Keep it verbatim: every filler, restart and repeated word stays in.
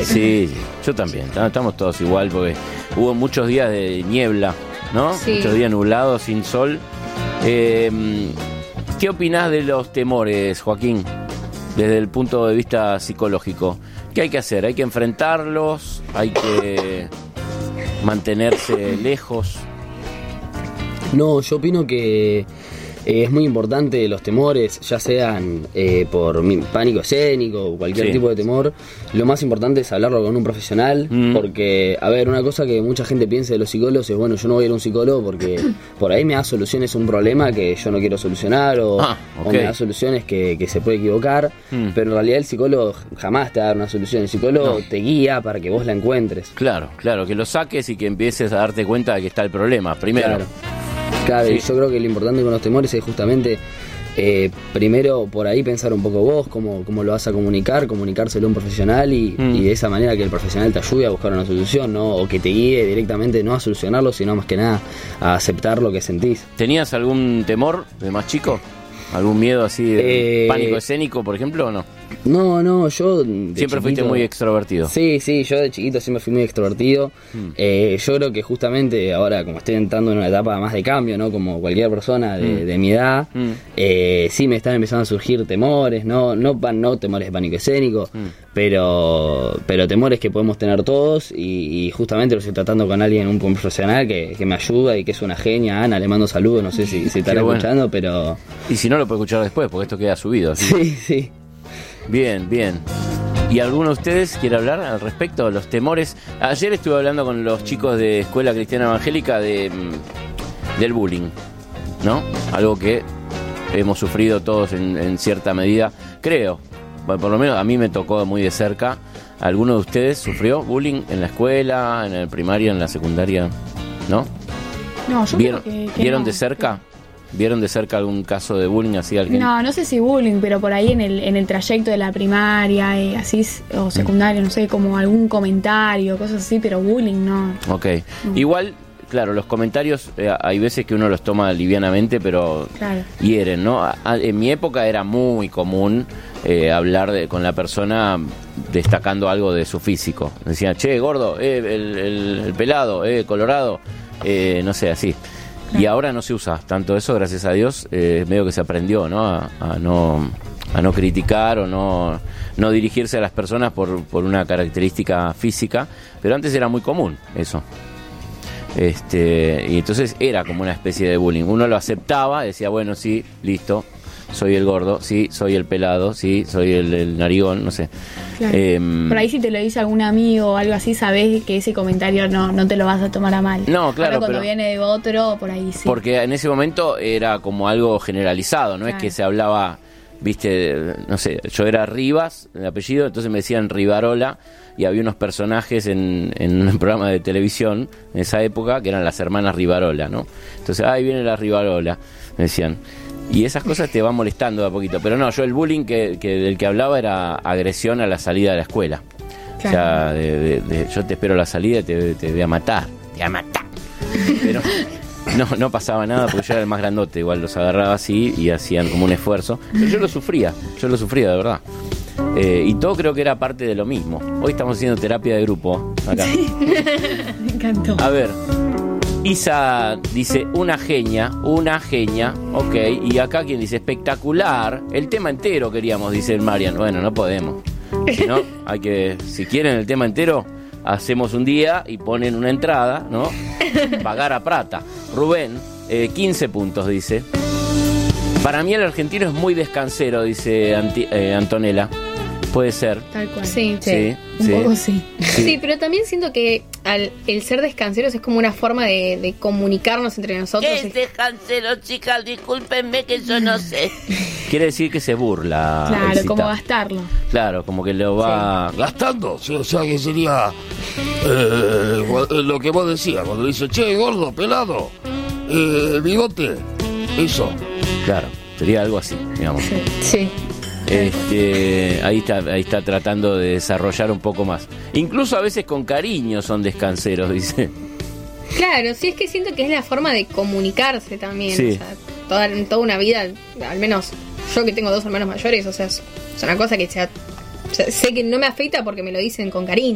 Sí, yo también. Estamos todos igual porque hubo muchos días de niebla, ¿no? Sí. Muchos días nublados, sin sol. Eh, ¿Qué opinás de los temores, Joaquín? Desde el punto de vista psicológico. ¿Qué hay que hacer? ¿Hay que enfrentarlos? ¿Hay que mantenerse lejos? No, yo opino que eh, es muy importante los temores, ya sean eh, por mi- pánico escénico o cualquier Sí. tipo de temor. Lo más importante es hablarlo con un profesional, Mm. porque, a ver, una cosa que mucha gente piensa de los psicólogos es, bueno, yo no voy a ir a un psicólogo porque por ahí me da soluciones a un problema que yo no quiero solucionar, o, Ah, ok. o me da soluciones que, que se puede equivocar, Mm. pero en realidad el psicólogo jamás te va a dar una solución, el psicólogo No. te guía para que vos la encuentres. Claro, claro, que lo saques y que empieces a darte cuenta de que está el problema, primero. Claro. Claro, y Sí. yo creo que lo importante con los temores es justamente, eh, primero por ahí pensar un poco vos, cómo, cómo lo vas a comunicar, comunicárselo a un profesional y, Mm. y de esa manera que el profesional te ayude a buscar una solución, ¿no? O que te guíe directamente no a solucionarlo, sino más que nada a aceptar lo que sentís. ¿Tenías algún temor de más chico? ¿Algún miedo así de Eh, pánico escénico, por ejemplo, o no? No, no, yo... de Siempre fuiste chiquito- muy extrovertido. Sí, sí, yo de chiquito siempre fui muy extrovertido. Mm. Eh, yo creo que justamente ahora, como estoy entrando en una etapa más de cambio, ¿no? Como cualquier persona de, Mm. de mi edad, Mm. eh, sí me están empezando a surgir temores, no, no, pa- no temores de pánico escénico, Mm. pero, pero temores que podemos tener todos y, y justamente lo estoy tratando con alguien, un profesional que, que me ayuda y que es una genia. Ana, le mando saludos, no sé si, si estará Qué bueno. escuchando, pero Y si no, lo puedo escuchar después, porque esto queda subido. ¿sí? sí, sí. Bien, bien. ¿Y alguno de ustedes quiere hablar al respecto de los temores? Ayer estuve hablando con los chicos de Escuela Cristiana Evangélica de, mm, del bullying, ¿no? Algo que hemos sufrido todos en, en cierta medida, creo. Bueno, por lo menos a mí me tocó muy de cerca. ¿Alguno de ustedes sufrió bullying en la escuela, en la primaria, en la secundaria? ¿No? No, yo ¿Vieron, creo que, que ¿vieron no. de cerca? ¿Vieron de cerca algún caso de bullying así alguien? No, no sé si bullying, pero por ahí en el, en el trayecto de la primaria, eh, así, s- o secundaria, no sé, como algún comentario, cosas así, pero bullying no. Ok. Igual, claro, los comentarios eh, hay veces que uno los toma livianamente, pero Claro. hieren, ¿no? A- a- En mi época era muy común eh, hablar de- con la persona destacando algo de su físico. Decían, che, gordo, eh, el, el- el pelado, eh, colorado, eh, no sé, así. Y ahora no se usa tanto eso, gracias a Dios, eh, medio que se aprendió, ¿no? A, a no a no criticar o no, no dirigirse a las personas por, por una característica física, pero antes era muy común eso. Este, y entonces era como una especie de bullying. Uno lo aceptaba, decía, bueno, sí, listo, soy el gordo, sí, soy el pelado, sí, soy el, el narigón, no sé. Claro. Em, Por ahí si te lo dice algún amigo o algo así, sabés que ese comentario no, no te lo vas a tomar a mal. No, claro, Ahora cuando pero- viene de otro, por ahí sí. Porque en ese momento era como algo generalizado, no es Claro. que se hablaba, viste, no sé, yo era Rivas, el apellido, entonces me decían Rivarola, y había unos personajes en, en un programa de televisión en esa época que eran las hermanas Rivarola, ¿no? Entonces, ahí viene la Rivarola, me decían. Y esas cosas te van molestando de a poquito. Pero no, yo el bullying que, que del que hablaba era agresión a la salida de la escuela. Claro. O sea, de, de- de- yo te espero a la salida y te, te voy a matar. Te voy a matar. Pero no, no pasaba nada porque yo era el más grandote. Igual los agarraba así y hacían como un esfuerzo. Pero yo lo sufría, yo lo sufría de verdad. Eh, y todo creo que era parte de lo mismo. Hoy estamos haciendo terapia de grupo acá. Me encantó. A ver, Isa dice una genia, una genia, ok. Y acá quien dice espectacular, el tema entero queríamos, dice el Marian. Bueno, no podemos. Si no, hay que, si quieren el tema entero, hacemos un día y ponen una entrada, ¿no? Pagar a plata. Rubén, eh, quince puntos, dice. Para mí el argentino es muy descansero, dice Anti- eh, Antonella. Puede ser. Tal cual. Sí, Sí, Un sí. poco sí. sí, pero también siento que al, el ser descanseros es como una forma de, de comunicarnos entre nosotros. ¿Qué es descansero, chicas? Discúlpenme que yo no sé. Quiere decir que se burla. Claro, el como citado. gastarlo. Claro, como que lo va... Gastando, sí, o sea que sería eh, lo que vos decías, cuando dice, che, gordo, pelado, eh, bigote, eso. Claro, sería algo así, digamos. Sí. Este, ahí está, ahí está tratando de desarrollar un poco más. Incluso a veces con cariño son descanseros, dice. Claro, sí, es que siento que es la forma de comunicarse también. Sí. O sea, toda, toda una vida, al menos yo que tengo dos hermanos mayores, o sea, es, es una cosa que sea, o sea, sé que no me afecta porque me lo dicen con cariño.